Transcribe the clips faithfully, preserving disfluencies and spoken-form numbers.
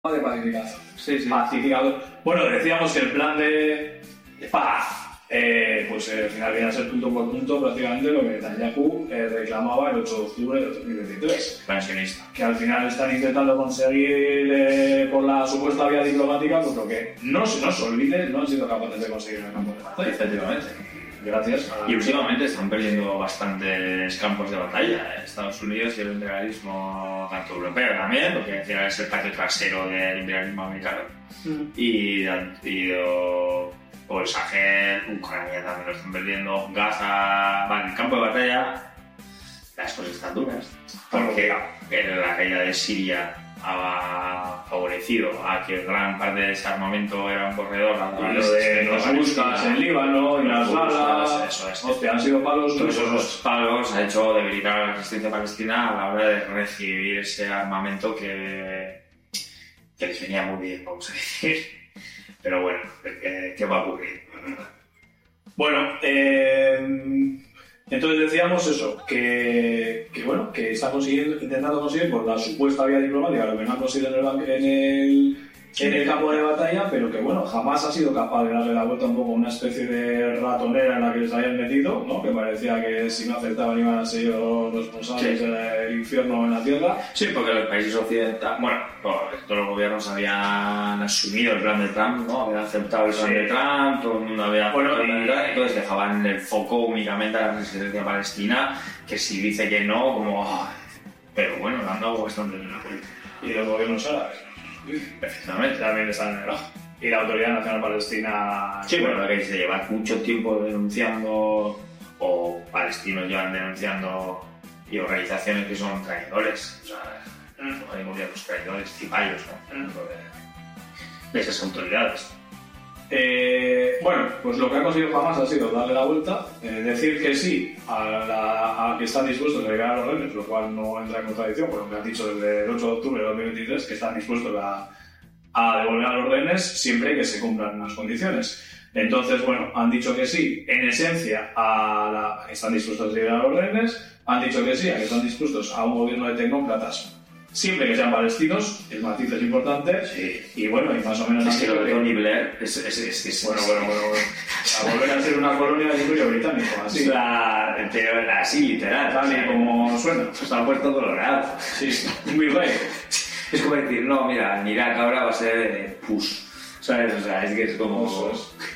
de pacificación. Sí, sí. Pacificador. Bueno, decíamos que el plan de paz, eh, pues eh, al final viene a ser punto por punto prácticamente lo que Netanyahu eh, reclamaba el ocho de octubre de dos mil veintitrés. Expansionista. Que al final están intentando conseguir eh, por la supuesta vía diplomática, pues lo que no se nos olvide, no han sido capaces de conseguir en el campo de batalla. Efectivamente. Gracias a... Y últimamente están perdiendo bastantes campos de batalla. Estados Unidos y el imperialismo tanto europeo también, porque al final es el patio trasero del imperialismo americano. Mm. Y han ido por el Sahel, Ucrania también lo están perdiendo, Gaza. Vale, el campo de batalla, las cosas están duras. Porque en la caída de Siria ha favorecido a que gran parte de ese armamento era un corredor y lo de los buscas en Líbano y las balas, eso es. Hostia, han sido palos. Todos esos palos ha hecho debilitar a la resistencia palestina a la hora de recibir ese armamento que, que les venía muy bien, vamos a decir. Pero bueno, ¿qué, qué va a ocurrir? Bueno, eh... entonces decíamos eso, que, que bueno, que está consiguiendo, intentando conseguir por la supuesta vía diplomática lo que no han conseguido en el, en el, en el campo de batalla, pero que bueno, jamás ha sido capaz de darle la vuelta un poco a una especie de ratonera en la que les habían metido, ¿no? Que parecía que si no aceptaban iban a ser los responsables sí. del infierno en la tierra. Sí, porque los países occidentales, bueno, todos los gobiernos habían asumido el plan de Trump, ¿no? Habían aceptado el plan sí. de Trump, todo el mundo había bueno, aceptado y... el plan de Trump, entonces dejaban el foco únicamente a la resistencia palestina, que si dice que no, como... Oh, pero bueno, le han dado bastante en la política. Y los gobiernos árabes. Perfectamente, también están en el ojo. Y la Autoridad Nacional Palestina... Sí, bueno, que se lleva mucho tiempo denunciando, o palestinos llevan denunciando, y organizaciones que son traidores, o sea, mm. hay gobiernos traidores, cipayos, ¿no? Mm. de esas autoridades. Eh, bueno, pues lo que ha conseguido Hamas ha sido darle la vuelta, eh, decir que sí a, la, a que están dispuestos a liberar a los rehenes, lo cual no entra en contradicción con lo que han dicho desde el ocho de octubre de dos mil veintitrés, que están dispuestos a, a devolver a los rehenes siempre que se cumplan unas condiciones. Entonces, bueno, han dicho que sí, en esencia, a la, están dispuestos a liberar a los rehenes, han dicho que sí, a que están dispuestos a un gobierno de tecnócratas, siempre que sean palestinos, el matiz es importante, sí. Y bueno, y más o menos... Es que lo de Tony Blair es, es, es, es... Bueno, bueno, bueno, bueno. A volver a ser una colonia del imperio británico, así. La, así, literal. Tal y como suena. Pues ha puesto colorado. Sí, un virrey. Es como decir, no, mira, Irak ahora va a ser eh, push. ¿Sabes? O sea, es que es como... Eso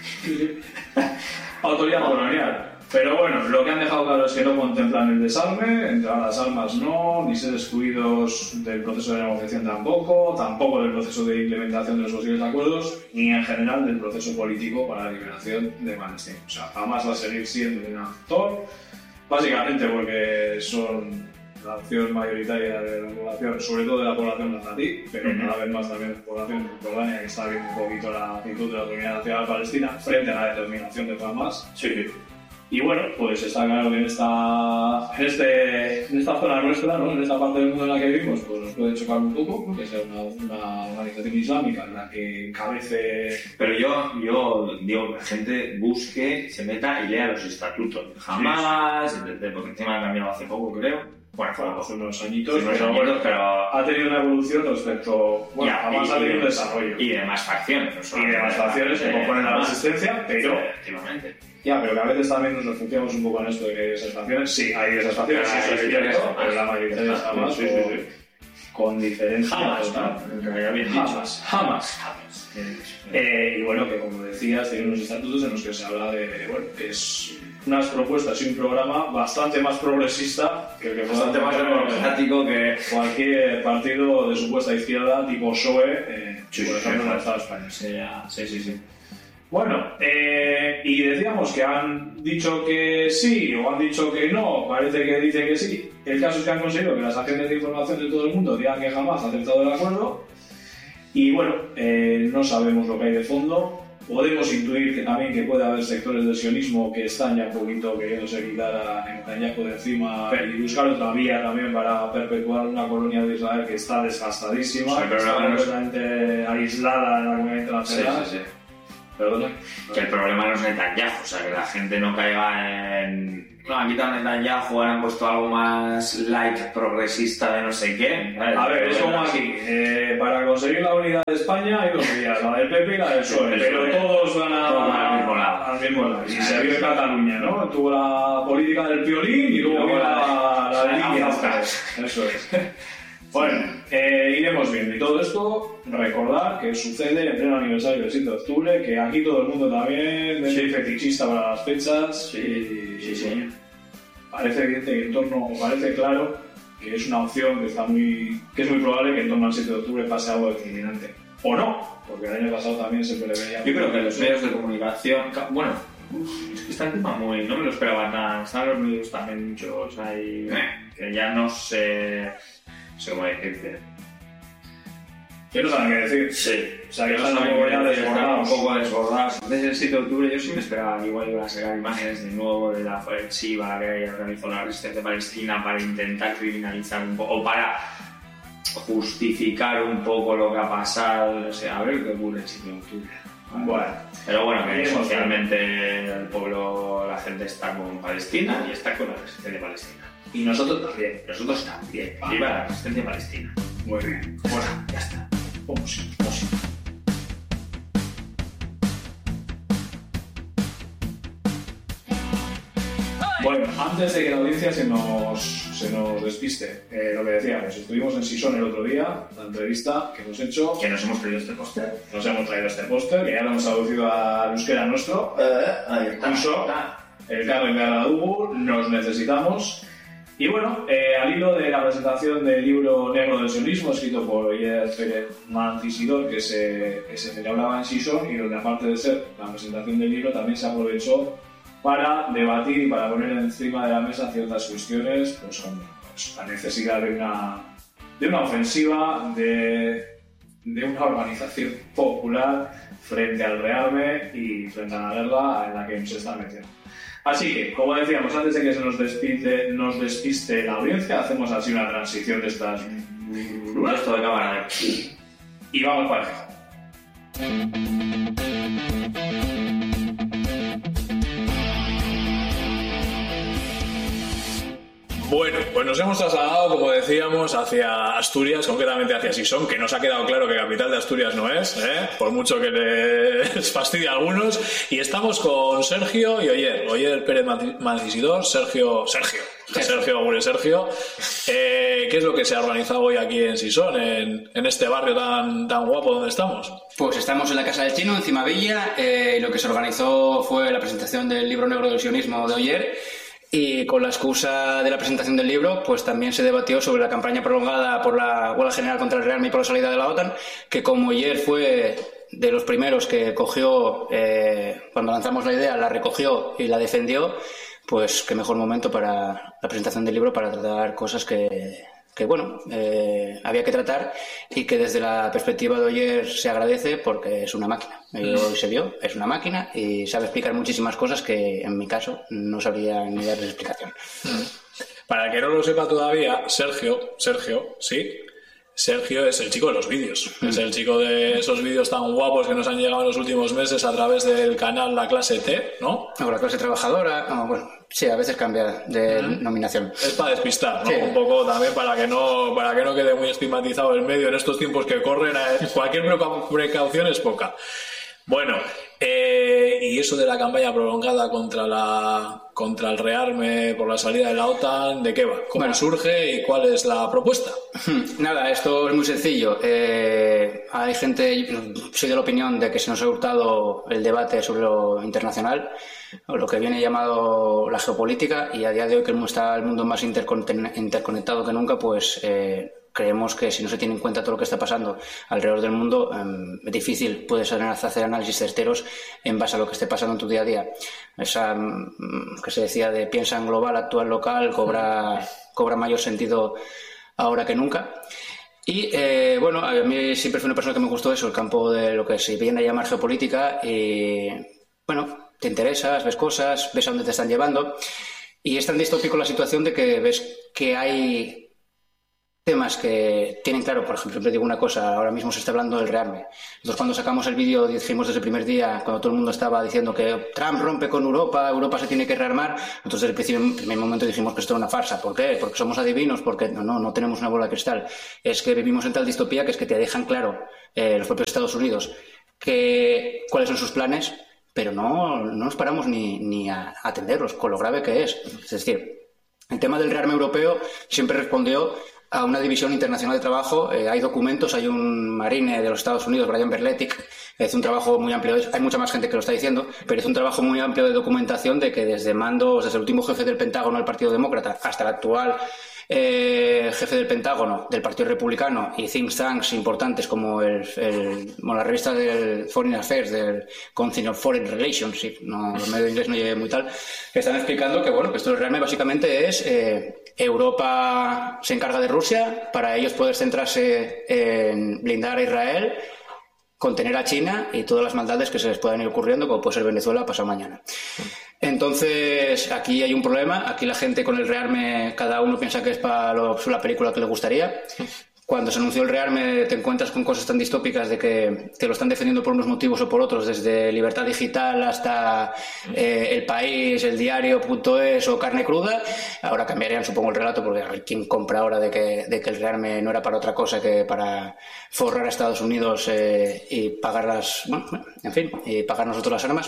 es. Autoridad colonial. Pero bueno, lo que han dejado claro es que no contemplan el desarme, entregar las armas no, ni ser excluidos del proceso de negociación tampoco, tampoco del proceso de implementación de los posibles acuerdos, ni en general del proceso político para la liberación de Palestina. O sea, jamás va a seguir siendo un actor, básicamente porque son la opción mayoritaria de la población, sobre todo de la población nazarí, pero uh-huh. cada vez más también de la población jordania, que está viendo un poquito la actitud de la Autoridad Nacional Palestina frente a la determinación de Hamas. Sí. Y bueno, pues está claro que en esta, en este, en esta zona nuestra, ¿no? En esta parte del mundo en la que vivimos, pues nos puede chocar un poco, porque es una, una organización islámica en la que encabece... Pero yo, yo digo que la gente busque, se meta y lea los estatutos. Jamás, sí, sí. Porque encima han cambiado hace poco, creo. Bueno, fue hace unos añitos, unos pero, añitos, pero ha tenido una evolución respecto... Bueno, ya, además ha tenido un desarrollo. Y de más facciones. Y de más facciones que componen la resistencia, pero... Efectivamente. Ya, pero que a veces también nos refugiamos un poco en esto de que hay esas facciones. Sí, hay esas facciones, sí, eso es cierto, pero la mayoría de las Hamas, sí, sí, sí. Con diferencia. Jamás, ¿no? Bien jamás, jamás. jamás. Eh, y bueno, que como decías, tiene unos estatutos en los que se habla de, bueno, que es unas propuestas y un programa bastante más progresista que el que fue bastante más democrático que cualquier partido de supuesta izquierda tipo P S O E, eh, sí, por ejemplo, sí, en el Estado de España. Sí, ya. sí, sí, sí. Bueno, eh, y decíamos que han dicho que sí o han dicho que no, parece que dicen que sí. El caso es que han conseguido que las agencias de información de todo el mundo digan que jamás ha aceptado el acuerdo. Y bueno, eh, no sabemos lo que hay de fondo. Podemos intuir que también que puede haber sectores del sionismo que están ya un poquito queriéndose quitar a Netanyahu de encima y buscar otra vía también para perpetuar una colonia de Israel que está desgastadísima, sí, que está completamente aislada en la comunidad internacional. Sí, sí, sí. Perdona. Que el problema no es Netanyahu, o sea, que la gente no caiga en... No, han quitado Netanyahu, han puesto algo más light, progresista de no sé qué. ¿Vale? A ver, es como aquí. Eh, para conseguir la unidad de España hay dos vías, la del P P y la del P S O E, pero todos van a, todos al mismo lado. Al mismo lado. Y se vio en Cataluña, ¿no? Tuvo la política del violín y luego vio la, la de línea. Eso es. Bueno, eh, iremos viendo. Y todo esto, recordar que sucede en pleno aniversario del siete de octubre, que aquí todo el mundo también es sí. fetichista para las fechas. Sí, y, sí, sí. Parece evidente que en torno, parece claro que es una opción que está muy, que es muy probable que en torno al siete de octubre pase algo determinante. O no, porque el año pasado también se preveía. Yo creo que los medios de comunicación, bueno, es que está el tema muy, no me lo esperaba nada. Están los medios también muchos ahí, que ya no sé. No sé cómo decirte. ¿Qué no saben qué decir? Sí. O sea, que están un poco ya desbordados. Un poco desbordados. Desde el siete de octubre yo sí me esperaba que igual iban a sacar imágenes de nuevo de la ofensiva que organizó la resistencia palestina para intentar criminalizar un poco, o para justificar un poco lo que ha pasado. No sé, a ver qué ocurre el siete de octubre. Bueno. Pero bueno, que socialmente el pueblo, la gente está con Palestina y está con la resistencia palestina. Y nosotros también. Nosotros también. Viva la resistencia palestina. Muy bien. Bueno, ya está. Vamos, vamos. Bueno, antes de que la audiencia se nos, se nos despiste, eh, lo que decíamos, estuvimos en Sison el otro día, la entrevista que hemos hecho. Que nos hemos traído este póster. Nos hemos traído este póster, que ya lo hemos traducido al euskera nuestro. Eh, ahí está. Uso, el Carmen de Aradugu, nos necesitamos. Y bueno, eh, al hilo de la presentación del libro Negro del sionismo, escrito por Oyer Pérez Mancisidor, que se, que se celebraba en Sison, y donde aparte de ser la presentación del libro, también se aprovechó para debatir y para poner encima de la mesa ciertas cuestiones, pues como pues, la necesidad de una, de una ofensiva, de, de una organización popular frente al rearme y frente a la guerra en la que nos están metiendo. Así que, como decíamos, antes de que se nos despiste, nos despiste la audiencia, hacemos así una transición de estas... Esto de cámara. Y vamos para allá. Bueno, pues nos hemos trasladado, como decíamos, hacia Asturias, concretamente hacia Sison, que nos ha quedado claro que capital de Asturias no es, ¿eh? Por mucho que les fastidie a algunos. Y estamos con Sergio y Oyer, Oyer Pérez Mancisidor, Sergio, Sergio, Sergio, Sergio, Sergio. Eh, ¿Qué es lo que se ha organizado hoy aquí en Sison, en, en este barrio tan, tan guapo donde estamos? Pues estamos en la Casa del Chino, en Cimavilla. Eh, lo que se organizó fue la presentación del libro negro del sionismo de Oyer. Y con la excusa de la presentación del libro, pues también se debatió sobre la campaña prolongada por la huelga general contra el rearme y por la salida de la OTAN, que como Oyer fue de los primeros que cogió, eh, cuando lanzamos la idea, la recogió y la defendió, pues qué mejor momento para la presentación del libro para tratar cosas que, que bueno, eh, había que tratar y que desde la perspectiva de Oyer se agradece porque es una máquina. Hoy se vio, es una máquina y sabe explicar muchísimas cosas que en mi caso no sabría ni darles explicación. Para el que no lo sepa todavía, Sergio, Sergio, sí, Sergio es el chico de los vídeos. Mm. Es el chico de esos vídeos tan guapos que nos han llegado en los últimos meses a través del canal La Clase T, ¿no? O La Clase Trabajadora, oh, bueno, sí, a veces cambia de mm. nominación. Es para despistar, ¿no? Sí. Un poco también para que no para que no quede muy estigmatizado el medio en estos tiempos que corren. Cualquier precaución es poca. Bueno, eh, y eso de la campaña prolongada contra la contra el rearme por la salida de la OTAN, ¿de qué va? ¿Cómo bueno. surge y cuál es la propuesta? Nada, esto es muy sencillo. Eh, hay gente, soy de la opinión de que se nos ha hurtado el debate sobre lo internacional, o lo que viene llamado la geopolítica, y a día de hoy que está el mundo más interconectado que nunca, pues... Eh, creemos que si no se tiene en cuenta todo lo que está pasando alrededor del mundo, eh, es difícil puedes hacer análisis certeros en base a lo que esté pasando en tu día a día. Esa mm, que se decía de piensa en global, actúa en local, cobra, cobra mayor sentido ahora que nunca. Y eh, bueno, a mí siempre fue una persona que me gustó eso, el campo de lo que se viene a llamar geopolítica, y bueno, te interesas, ves cosas, ves a dónde te están llevando, y es tan distópico la situación de que ves que hay temas que tienen claro, por ejemplo, siempre digo una cosa, ahora mismo se está hablando del rearme. Nosotros cuando sacamos el vídeo dijimos desde el primer día, cuando todo el mundo estaba diciendo que Trump rompe con Europa, Europa se tiene que rearmar, nosotros desde el principio, en el primer momento dijimos que esto era una farsa. ¿Por qué? Porque somos adivinos, porque no, no, no tenemos una bola de cristal. Es que vivimos en tal distopía que es que te dejan claro eh, los propios Estados Unidos que, cuáles son sus planes, pero no, no nos paramos ni, ni a atenderlos, con lo grave que es. Es decir, el tema del rearme europeo siempre respondió a una división internacional de trabajo. Eh, hay documentos, hay un marine de los Estados Unidos, Brian Berletic, que hace un trabajo muy amplio, hay mucha más gente que lo está diciendo, pero es un trabajo muy amplio de documentación de que desde mandos, desde el último jefe del Pentágono del Partido Demócrata hasta el actual eh, jefe del Pentágono del Partido Republicano y think tanks importantes como el, el, bueno, la revista del Foreign Affairs, del Council of Foreign Relations, sí, no, el medio inglés no llegué muy tal, que están explicando que bueno, que esto realmente básicamente es eh, Europa se encarga de Rusia para ellos poder centrarse en blindar a Israel, contener a China y todas las maldades que se les puedan ir ocurriendo, como puede ser Venezuela pasado mañana. Entonces, aquí hay un problema. Aquí la gente con el rearme, cada uno piensa que es para lo, la película que le gustaría. Cuando se anunció el rearme te encuentras con cosas tan distópicas de que, que lo están defendiendo por unos motivos o por otros, desde Libertad Digital hasta eh, El País, El Diario punto es o Carne Cruda. Ahora cambiarían, supongo, el relato, porque a ver quién compra ahora de que, de que el rearme no era para otra cosa que para forrar a Estados Unidos eh, y pagar las, bueno, en fin, y pagar nosotros las armas.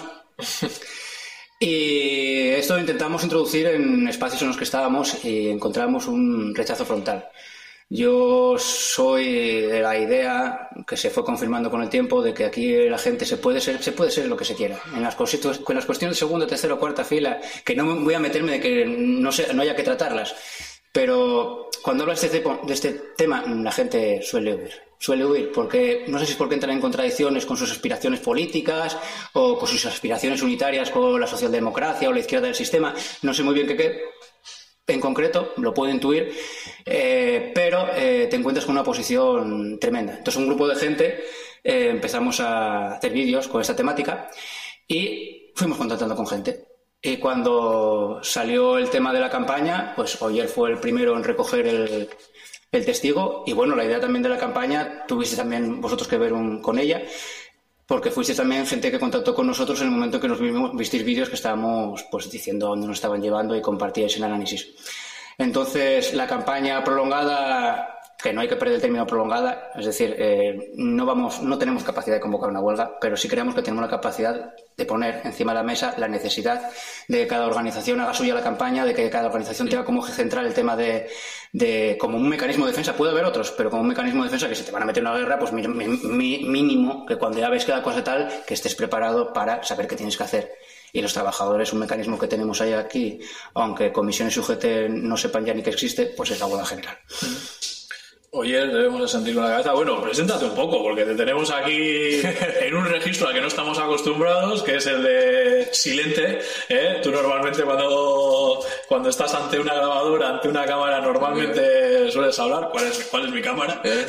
Y esto lo intentamos introducir en espacios en los que estábamos y encontramos un rechazo frontal. Yo soy de la idea, que se fue confirmando con el tiempo, de que aquí la gente se puede ser, se puede ser lo que se quiera. En las, cositas, con las cuestiones de segunda, tercera o cuarta fila, que no voy a meterme de que no, se, no haya que tratarlas. Pero cuando hablas de este, de este tema, la gente suele huir. Suele huir porque, no sé si es porque entran en contradicciones con sus aspiraciones políticas o con sus aspiraciones unitarias con la socialdemocracia o la izquierda del sistema. No sé muy bien qué qué. En concreto, lo puedo intuir, eh, pero eh, te encuentras con una posición tremenda. Entonces, un grupo de gente eh, empezamos a hacer vídeos con esta temática y fuimos contactando con gente. Y cuando salió el tema de la campaña, pues Oyer fue el primero en recoger el, el testigo. Y bueno, la idea también de la campaña, tuviste también vosotros que ver un, con ella, porque fuiste también gente que contactó con nosotros en el momento que nos vimos, visteis vídeos que estábamos pues diciendo dónde nos estaban llevando y compartíais el análisis. Entonces, la campaña prolongada, que no hay que perder el término prolongada, es decir, eh, no vamos, no tenemos capacidad de convocar una huelga, pero sí creemos que tenemos la capacidad de poner encima de la mesa la necesidad de que cada organización haga suya la campaña, de que cada organización tenga como eje central el tema de, de como un mecanismo de defensa. Puede haber otros, pero como un mecanismo de defensa que si te van a meter en una guerra, pues mi, mi, mínimo que cuando ya ves que la cosa tal, que estés preparado para saber qué tienes que hacer. Y los trabajadores, un mecanismo que tenemos ahí aquí, aunque comisiones y U G T no sepan ya ni que existe, pues es la huelga general. Oye, debemos de sentir con la cabeza. Bueno, preséntate un poco, porque te tenemos aquí en un registro al que no estamos acostumbrados, que es el de silente, ¿eh? Tú normalmente cuando, cuando estás ante una grabadora, ante una cámara, normalmente sueles hablar. ¿Cuál es, cuál es mi cámara? ¿Eh?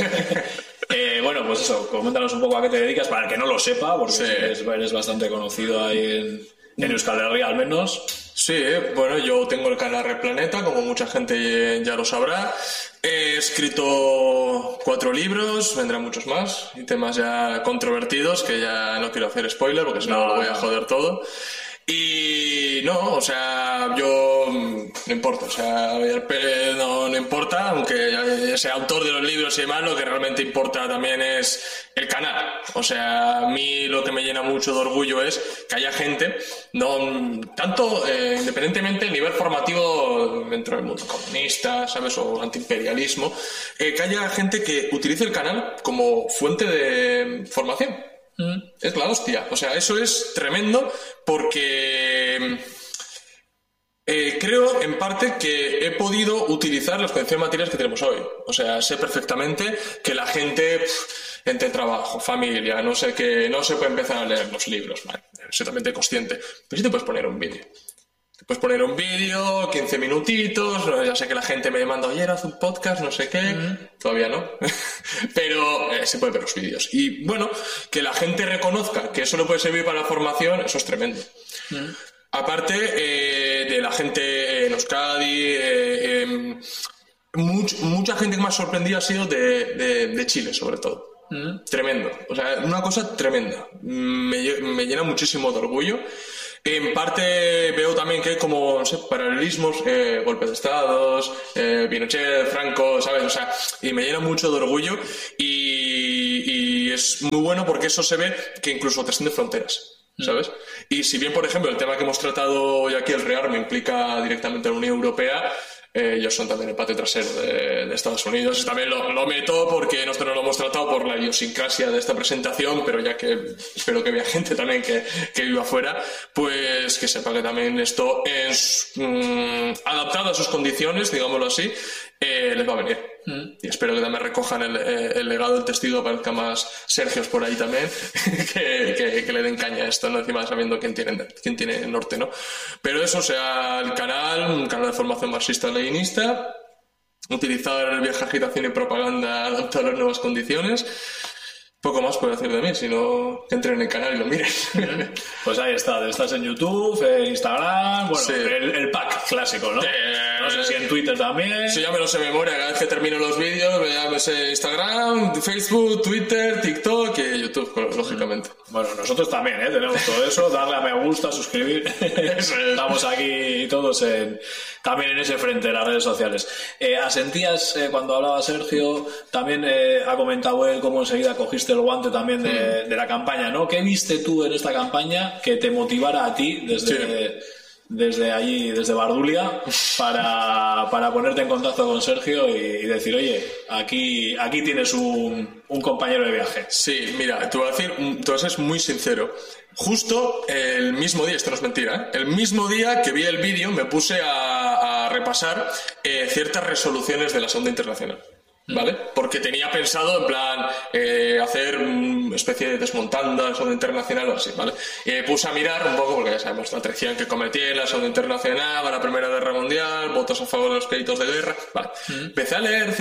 eh, bueno, pues eso, coméntanos un poco a qué te dedicas, para el que no lo sepa, porque sí. eres, eres bastante conocido ahí en, en Euskal Herria, al menos. Sí, bueno, yo tengo el canal Replaneta, como mucha gente ya lo sabrá. He escrito cuatro libros, vendrán muchos más, y temas ya controvertidos, que ya no quiero hacer spoiler, porque si no, no lo voy a joder todo. Y no, o sea, yo no importa, o sea, no, no importa, aunque sea autor de los libros y demás, lo que realmente importa también es el canal. O sea, a mí lo que me llena mucho de orgullo es que haya gente, no tanto eh, independientemente del nivel formativo dentro del mundo comunista, ¿sabes? O antiimperialismo, eh, que haya gente que utilice el canal como fuente de formación. Es la hostia, o sea, eso es tremendo porque eh, creo en parte que he podido utilizar las condiciones materiales que tenemos hoy. O sea, sé perfectamente que la gente pff, entre trabajo, familia, no sé qué, no se puede empezar a leer los libros, ¿vale? Soy totalmente consciente, pero sí te puedes poner un vídeo. Puedes poner un vídeo, quince minutitos, ya sé que la gente me demanda, oye, haz un podcast, no sé qué, mm. todavía no, pero eh, se puede ver los vídeos. Y bueno, que la gente reconozca que eso no puede servir para la formación, eso es tremendo. Mm. Aparte eh, de la gente en Euskadi, eh, eh, much, mucha gente que me ha sorprendido ha sido de, de, de Chile, sobre todo. Mm. Tremendo. O sea, una cosa tremenda. Me, me llena muchísimo de orgullo. En parte veo también que hay como, no sé, paralelismos, eh, golpes de estados, eh, Pinochet, Franco, ¿sabes? O sea, y me llena mucho de orgullo y, y es muy bueno porque eso se ve que incluso trasciende fronteras, ¿sabes? Mm. Y si bien, por ejemplo, el tema que hemos tratado hoy aquí, el rearme, implica directamente a la Unión Europea, Eh, ellos son también el patio trasero de, de Estados Unidos. También lo, lo meto porque nosotros no lo hemos tratado por la idiosincrasia de esta presentación, pero ya que espero que vea gente también que, que viva afuera, pues que sepa que también esto es mmm, adaptado a sus condiciones, digámoslo así, eh, les va a venir. Mm. Y espero que también recojan el, el legado del testigo, aparezca más Sergios por ahí también, que, que, que le den caña a esto, ¿no? Encima sabiendo quién tiene, quién tiene el norte, ¿no? Pero eso, o sea, el canal, un canal de formación marxista-leninista, utilizar el viaje, agitación y propaganda adaptado a las nuevas condiciones. Poco más puedo decir de mí, sino que entren en el canal y lo miren. Pues ahí está, estás en YouTube, en Instagram, bueno, sí. el, el pack clásico, ¿no? Eh, no sé si en Twitter también. Sí, ya me lo sé de memoria, cada vez que termino los vídeos, ya me sé Instagram, Facebook, Twitter, TikTok y YouTube, lógicamente. Bueno, nosotros también, ¿eh? Tenemos todo eso, darle a me gusta, suscribir. Eso es. Estamos aquí todos en, también en ese frente de las redes sociales. Eh, asentías, eh, cuando hablaba Sergio, también eh, ha comentado él cómo enseguida cogiste el guante también de, de la campaña, ¿no? ¿Qué viste tú en esta campaña que te motivara a ti desde, sí. desde allí, desde Bardulia, para, para ponerte en contacto con Sergio y, y decir, oye, aquí, aquí tienes un, un compañero de viaje? Sí, mira, te voy a decir, te voy a ser muy sincero. Justo el mismo día, esto no es mentira, ¿eh? El mismo día que vi el vídeo me puse a, a repasar eh, ciertas resoluciones de la Segunda Internacional. ¿Vale? Porque tenía pensado en plan eh, hacer una especie de desmontando la Segunda Internacional o así, ¿vale? Y me puse a mirar un poco, porque ya sabemos la traición que cometí en la Segunda Internacional, a la Primera Guerra Mundial, votos a favor de los créditos de guerra, vale. Mm. Empecé a leer